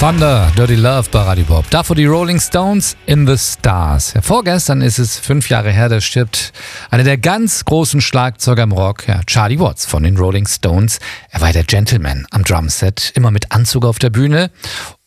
Thunder, Dirty Love bei Radio Bob. Davor die Rolling Stones, In the Stars. Ja, vorgestern ist es 5 Jahre her, da stirbt einer der ganz großen Schlagzeuger im Rock, ja, Charlie Watts von den Rolling Stones. Er war der Gentleman am Drumset, immer mit Anzug auf der Bühne.